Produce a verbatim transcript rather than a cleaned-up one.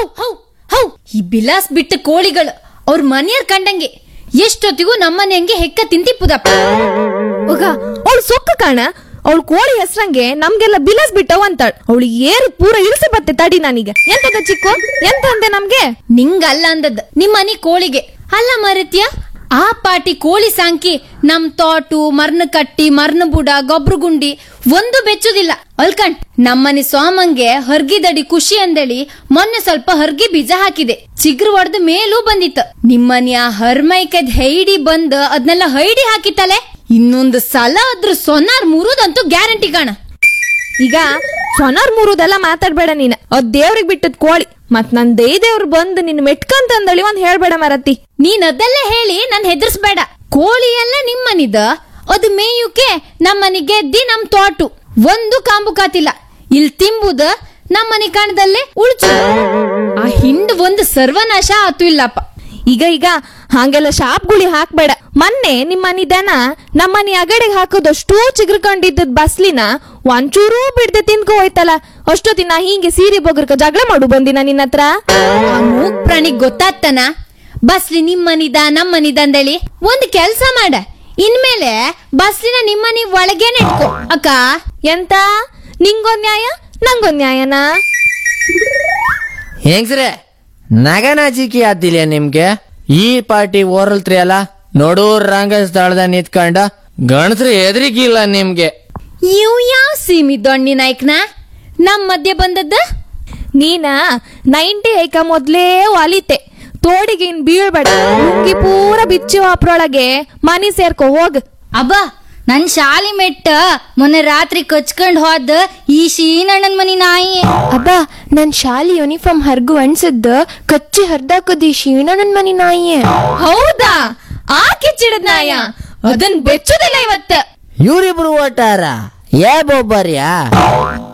How how how ಈ ಬಿಲಾಸ್ ಬಿಟ್ಟ ಕೋಳಿಗಳು ಅವ್ರ ಮನೆಯರ್ ಕಂಡಂಗೆ ಎಷ್ಟೊತ್ತಿಗೂ ನಮ್ಮನೆ ಹಂಗೆ ಹೆಕ್ಕ ತಿಂತಿಪ್ಪುದಪ್ಪ. ಹೋಗ ಅವಳು ಸೊಕ್ಕ ಕಾಣ, ಅವಳು ಕೋಳಿ ಹೆಸ್ರಂಗೆ ನಮ್ಗೆಲ್ಲ ಬಿಲಾಸ್ ಬಿಟ್ಟವ್ ಅಂತಾಳ. ಅವಳು ಏರು ಪೂರ ಇಳಿಸಿ ಬತ್ತೆ ತಡಿ ನನಗೆ. ಎಂತದ ಚಿಕ್ಕು ಎಂತ ಅಂದೆ ನಮ್ಗೆ? ನಿಂಗಲ್ಲ ಅಂದದ್ ನಿಮ್ಮನೆ ಕೋಳಿಗೆ ಅಲ್ಲ ಮರತ್ಯ. ಆ ಪಾಟಿ ಕೋಳಿ ಸಾಂಕಿ ನಮ್ ತೋಟು ಮರ್ನ ಕಟ್ಟಿ ಮರ್ನ ಬುಡ ಗೊಬ್ರು ಗುಂಡಿ ಒಂದು ಬೆಚ್ಚುದಿಲ್ಲ ಅಲ್ಕಂಡ್. ನಮ್ಮನೆ ಸೋಮಂಗೆ ಹರ್ಗಿದಡಿ ಖುಷಿ ಅಂದೇಳಿ ಮೊನ್ನೆ ಸ್ವಲ್ಪ ಹರ್ಗಿ ಬೀಜ ಹಾಕಿದೆ. ಚಿಗ್ರು ಒಡ್ದ ಮೇಲೂ ಬಂದಿತ್ತು. ನಿಮ್ಮನೆ ಆ ಹರ್ಮೈಕದ್ ಹೈಡಿ ಬಂದ್ ಅದ್ನೆಲ್ಲ ಹೈಡಿ ಹಾಕಿತ್ತಲೆ. ಇನ್ನೊಂದು ಸಲ ಅದ್ರ ಸೊನಾರ್ ಮುರುದಂತೂ ಗ್ಯಾರಂಟಿ ಕಾಣ. ಈಗ ಸೊನಾರ್ ಮುರುದೆಲ್ಲ ಮಾತಾಡ್ಬೇಡ ನೀನ್. ಅದ್ ದೇವ್ರಿಗೆ ಬಿಟ್ಟದ್ ಕೋಳಿ. ಮತ್ ನನ್ ದೈ ದೇವ್ರು ಬಂದು ನಿನ್ ಮೆಟ್ಕಂತಂದಳಿ ಒಂದ್ ಹೇಳ್ಬೇಡ ಮರತಿ. ನೀನ್ ಅದೆಲ್ಲ ಹೇಳಿ ನನ್ ಹೆದರ್ಸ್ಬೇಡ. ಕೋಳಿ ಎಲ್ಲ ನಿಮ್ಮನಿದ, ಅದು ಮೇಯುಕೆ ನಮ್ಮನಿ ಗೆದ್ದಿ ನಮ್ ತೋಟು ಒಂದು ಕಾಂಬು ಕಾತಿಲ್ಲ. ಇಲ್ ತಿಂಬುದ ನಮ್ಮನಿ ಕಾಣದಲ್ಲೇ ಉಳ್ಚು. ಆ ಹಿಂಡ್ ಒಂದು ಸರ್ವನಾಶ ಆತು ಇಲ್ಲಪ್ಪ. ಈಗ ಈಗ ಹಂಗೆಲ್ಲ ಶಾಪ್ ಗುಳಿ ಹಾಕ್ಬೇಡ. ಮೊನ್ನೆ ನಿಮ್ಮನಿ ದನ ನಮ್ಮನಿ ಅಗಡೆಗೆ ಹಾಕೋದಷ್ಟು ಚಿಗ್ರಕೊಂಡಿದ್ದದ್ ಬಸ್ಲಿನ ಒಂಚೂರೂ ಬಿಡ್ದೆ ತಿನ್ಕೊ ಹೋಯ್ತಲ್ಲ. ಅಷ್ಟೊತ್ತಿನ ಹಿಂಗೆ ಸೀರೆ ಬೊಗರ್ಕ ಜಗಳ ಮಾಡು ಬಂದಿನ ನಿನ್ನ ಹತ್ರ. ಆ ಮೂಕ್ ಪ್ರಾಣಿಗ್ ಗೊತ್ತಾಗ್ತಾನ ಬಸ್ಲಿ ನಿಮ್ಮನಿದ ನಮ್ಮನಿದ ಅಂದೇಳಿ. ಒಂದ್ ಕೆಲ್ಸ ಮಾಡ, ಇನ್ಮೇಲೆ ಬಸ್ಲಿನ ನಿಮ್ಮನಿ ಒಳಗೇನೆ ಇಟ್ಕೋ ಅಕ್ಕ. ಎಂತ ನಿಂಗೊಂದ್ ನ್ಯಾಯ ನಂಗೊಂದ್ ನ್ಯಾಯನಾ? ಹೆಂಗ್ಸ್ರೆ ನಗನಾಚಿಕೆ ಆತಿಲ್ಲ ನಿಮ್ಗೆ? ಈ ಪಾರ್ಟಿ ಓರಲ್ತ್ರಿ ಅಲ್ಲ, ನೋಡೂರ್ ರಂಗ ಸ್ಥಳದ ನಿಂತ್ಕೊಂಡ ಗಣಸ್ರಿ ಎದ್ರಿಗಿಲ್ಲ ನಿಮ್ಗೆ. ಇವ್ ಯಾವ ಸೀಮಿ ದೊಣ್ಣಿ ನಾಯ್ಕನ ನಮ್ ಮಧ್ಯೆ ಬಂದದ್ದ? ನೀನ ನೈಂಟಿ ಐಕ ಮೊದ್ಲೇ ಒಲಿತೆ. ತೋಡಿಗೆ ಇನ್ ಬೀಳ್ಬೇಡ. ಲುಂಗಿ ಪೂರ ಬಿಚ್ಚಿ ಅಪ್ರೊಳಗೆ ಮನಿ ಸೇರ್ಕೊ ಹೋಗ್. ಅಬ್ಬ ನನ್ ಶಾಲಿ ಮೆಟ್ಟ ಮೊನ್ನೆ ರಾತ್ರಿ ಕಚ್ಕೊಂಡ್ ಹೋದ ಈ ಶೀನಣ್ಣನ್ ಮನಿ ನಾಯಿ. ಅಬ್ಬ ನನ್ ಶಾಲಿ ಯೂನಿಫಾರ್ಮ್ ಹರ್ಗು ಅನ್ಸದ್ದ ಕಚ್ಚಿ ಹರ್ದಾಕದಿ ಶೀಣಣ್ಣನ್ ಮನಿ ನಾಯಿ. ಹೌದಾ? ಆ ಕಿಚ್ಚಿಡದ್ ನಾಯ ಅದನ್ ಬೆಚ್ಚುದಿಲ್ಲ ಇವತ್ತ. ಇವ್ರಿಬ್ರು ಓಟಾರ ಏ ಬೊಬ್ಬರ್ಯಾ?